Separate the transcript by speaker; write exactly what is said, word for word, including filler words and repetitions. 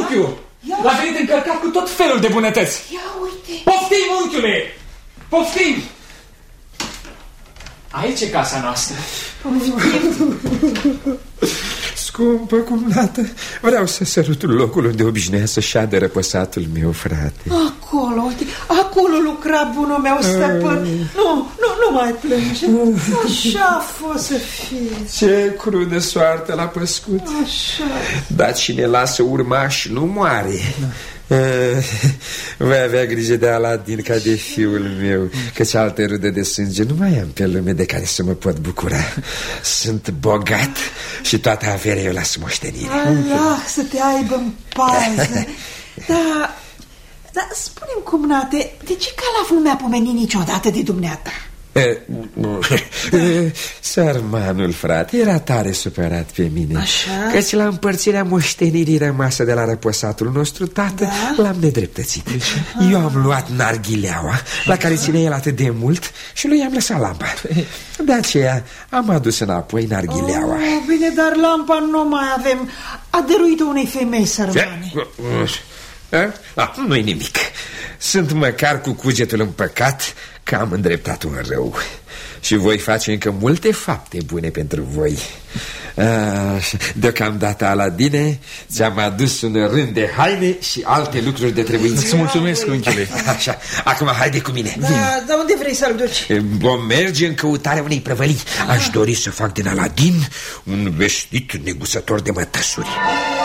Speaker 1: unchiul! L-a venit încărcat cu tot felul de bunătăți.
Speaker 2: Ia uite!
Speaker 1: Poftim, unchiule! Poftim! Aici e casa noastră.
Speaker 3: Scumpă cumnată, vreau să sărut locul unde obișnuia să șadă răpăsatul meu, frate.
Speaker 2: Acolo, uite, acolo lucra bunul meu stăpân. Nu, nu, nu mai plânge. Așa a fost să fie.
Speaker 3: Ce crudă soartă l-a păscut.
Speaker 2: Așa.
Speaker 3: Dar cine lasă urmași nu moare. Uh, voi avea grijă de Aladin ca de fiul meu, căci alte rude de sânge nu mai am pe lume de care să mă pot bucura. Sunt bogat și toată averea eu las moștenire.
Speaker 2: Allah să te aibă în pază. Da, dar spune-mi, cumnate, de ce Calaf nu mi-a pomenit niciodată de dumneata?
Speaker 3: Sărmanul frate era tare supărat pe mine.
Speaker 2: Așa?
Speaker 3: Căci la împărțirea moștenirii rămasă de la răposatul nostru tată, da? L-am nedreptățit. Eu am luat narghileaua la care ține el atât de mult și lui i-am lăsat lampa. De aceea am adus înapoi narghileaua.
Speaker 2: Oh, bine, dar lampa nu mai avem. A dăruit-o unei femei sărmane.
Speaker 3: Ah, nu-i nimic. Sunt măcar cu cugetul împăcat că am îndreptat un rău. Și voi face încă multe fapte bune pentru voi. ah, Deocamdată, Aladine, ți-am adus un rând de haine și alte lucruri de trebuință.
Speaker 1: Îți mulțumesc, unchiule.
Speaker 3: Așa, acum haide cu mine.
Speaker 2: Da, dar unde vrei să-l duci?
Speaker 3: Vom merge în căutarea unei prăvălii. Aș dori să fac din Aladin un vestit negusător de mătăsuri.